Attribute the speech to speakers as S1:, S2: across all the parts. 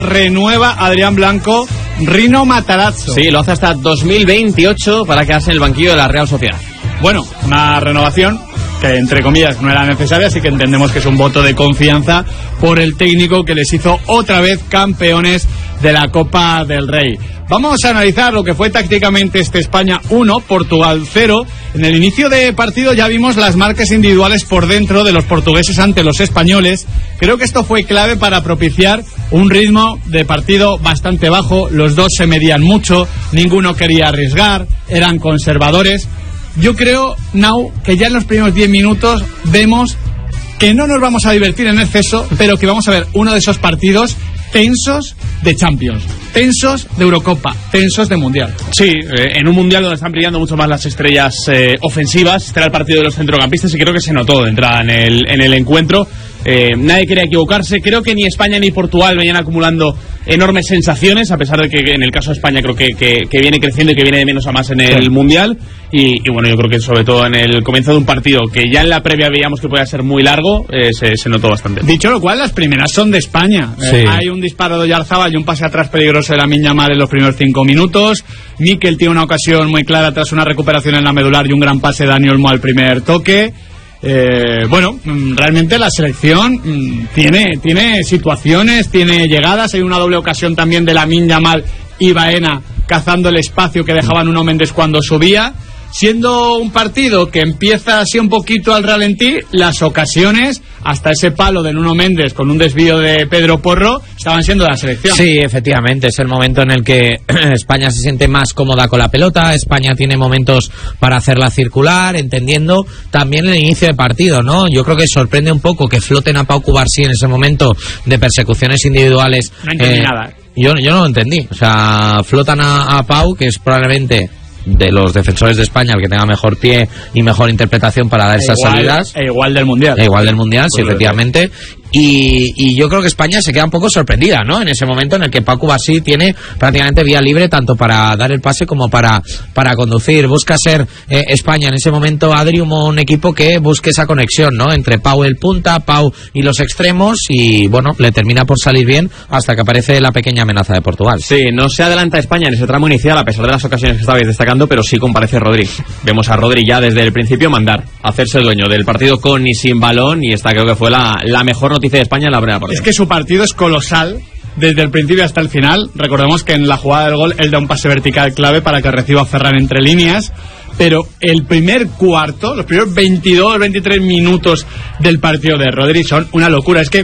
S1: Renueva Adrián Blanco, Rino Matarazzo.
S2: Sí, lo hace hasta 2028 para quedarse en el banquillo de la Real Sociedad.
S1: Bueno, una renovación que entre comillas no era necesaria, así que entendemos que es un voto de confianza por el técnico que les hizo otra vez campeones de la Copa del Rey. Vamos a analizar lo que fue tácticamente este España 1, Portugal 0. En el inicio de partido ya vimos las marcas individuales por dentro de los portugueses ante los españoles. Creo que esto fue clave para propiciar un ritmo de partido bastante bajo. Los dos se medían mucho, ninguno quería arriesgar, eran conservadores. Yo creo, Nau, que ya en los primeros 10 minutos vemos que no nos vamos a divertir en exceso, pero que vamos a ver uno de esos partidos tensos de Champions, tensos de Eurocopa, tensos de Mundial.
S3: Sí, en un Mundial donde están brillando mucho más las estrellas ofensivas. Este era el partido de los centrocampistas y creo que se notó de entrada en el encuentro. Nadie quería equivocarse. Creo que ni España ni Portugal venían acumulando enormes sensaciones, a pesar de que en el caso de España creo que viene creciendo y que viene de menos a más en el Mundial. Y bueno, yo creo que sobre todo en el comienzo de un partido que ya en la previa veíamos que podía ser muy largo, se notó bastante.
S1: Dicho lo cual, las primeras son de España. Sí. Hay un disparo de Oyarzabal y un pase atrás peligroso de Lamine Yamal en los primeros 5 minutos. Mikel tiene una ocasión muy clara tras una recuperación en la medular y un gran pase de Dani Olmo al primer toque. Bueno, realmente la selección tiene situaciones, tiene llegadas. Hay una doble ocasión también de Lamine Yamal y Baena cazando el espacio que dejaban Nuno Méndez cuando subía. Siendo un partido que empieza así un poquito al ralentí, las ocasiones, hasta ese palo de Nuno Méndez con un desvío de Pedro Porro, estaban siendo de la selección.
S4: Sí, efectivamente, es el momento en el que España se siente más cómoda con la pelota. España tiene momentos para hacerla circular, entendiendo también el inicio de partido, ¿no? Yo creo que sorprende un poco que floten a Pau Cubarsí en ese momento de persecuciones individuales.
S1: No entendí nada.
S4: Yo no lo entendí. O sea, flotan a Pau, que es probablemente de los defensores de España el que tenga mejor pie y mejor interpretación para dar esas salidas.
S1: Igual del Mundial.
S4: Igual del Mundial, sí, efectivamente. Y yo creo que España se queda un poco sorprendida, ¿no? En ese momento en el que Pau Cubarsí tiene prácticamente vía libre tanto para dar el pase como para conducir. Busca ser España en ese momento, Adri, un equipo que busque esa conexión, ¿no? Entre Pau el punta, Pau y los extremos, y bueno, le termina por salir bien hasta que aparece la pequeña amenaza de Portugal.
S2: Sí, no se adelanta España en ese tramo inicial a pesar de las ocasiones que estabais destacando, pero sí comparece Rodri. Vemos a Rodri ya desde el principio mandar, hacerse dueño del partido con y sin balón, y esta creo que fue la mejor noticia de España en la primera partida.
S1: Es que su partido es colosal desde el principio hasta el final. Recordemos que en la jugada del gol él da un pase vertical clave para que reciba a Ferran entre líneas, pero el primer cuarto, los primeros 22, 23 minutos del partido de Rodri son una locura. Es que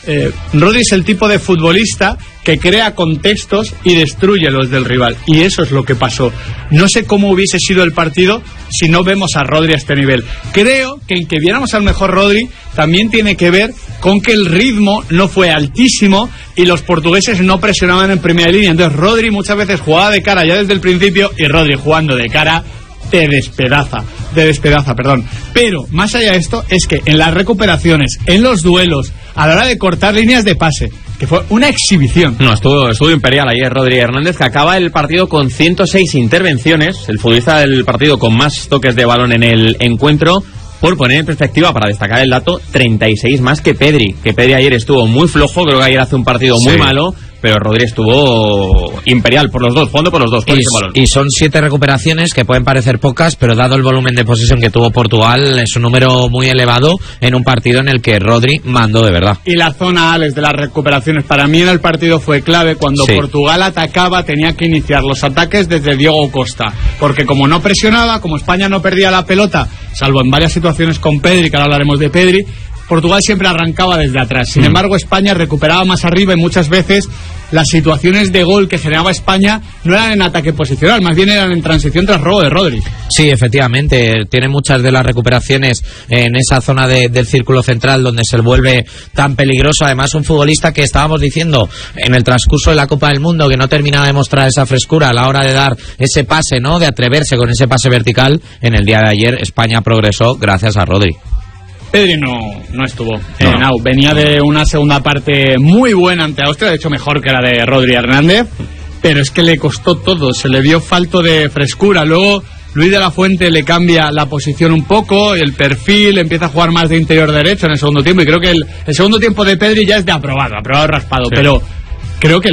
S1: Rodri es el tipo de futbolista que crea contextos y destruye los del rival, y eso es lo que pasó. No sé cómo hubiese sido el partido si no vemos a Rodri a este nivel. Creo que en que viéramos al mejor Rodri también tiene que ver con que el ritmo no fue altísimo y los portugueses no presionaban en primera línea. Entonces Rodri muchas veces jugaba de cara ya desde el principio, y Rodri jugando de cara te despedaza, perdón. Pero más allá de esto, es que en las recuperaciones, en los duelos, a la hora de cortar líneas de pase, que fue una exhibición.
S2: No, estuvo imperial ayer Rodri Hernández, que acaba el partido con 106 intervenciones, el futbolista del partido con más toques de balón en el encuentro. Por poner en perspectiva, para destacar el dato, 36 más que Pedri ayer estuvo muy flojo. Creo que ayer hace un partido muy malo, pero Rodri estuvo imperial por los dos, jugando por los dos, con ese balón.
S4: Y son 7 recuperaciones que pueden parecer pocas, pero dado el volumen de posesión que tuvo Portugal, es un número muy elevado en un partido en el que Rodri mandó de verdad.
S1: Y la zona, Alex, de las recuperaciones, para mí en el partido fue clave. Cuando Portugal atacaba, tenía que iniciar los ataques desde Diogo Costa, porque como no presionaba, como España no perdía la pelota, salvo en varias situaciones con Pedri, que ahora hablaremos de Pedri, Portugal siempre arrancaba desde atrás. Sin embargo, España recuperaba más arriba, y muchas veces las situaciones de gol que generaba España no eran en ataque posicional, más bien eran en transición tras robo de Rodri.
S4: Sí, efectivamente, tiene muchas de las recuperaciones en esa zona del círculo central donde se vuelve tan peligroso. Además, un futbolista que estábamos diciendo en el transcurso de la Copa del Mundo que no terminaba de mostrar esa frescura a la hora de dar ese pase, ¿no? De atreverse con ese pase vertical. En el día de ayer España progresó gracias a Rodri.
S1: Pedri no estuvo. Venía de una segunda parte muy buena ante Austria, de hecho mejor que la de Rodri Hernández, pero es que le costó todo, se le vio falto de frescura. Luego Luis de la Fuente le cambia la posición un poco, el perfil, empieza a jugar más de interior derecho en el segundo tiempo, y creo que el segundo tiempo de Pedri ya es de aprobado raspado, pero creo que